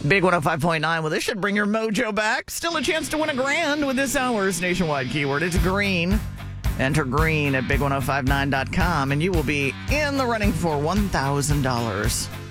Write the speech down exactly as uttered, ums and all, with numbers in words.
Big one oh five point nine. Well, this should bring your mojo back. Still a chance to win a grand with this hour's nationwide keyword. It's green. Enter green at big ten fifty-nine dot com, and you will be in the running for one thousand dollars.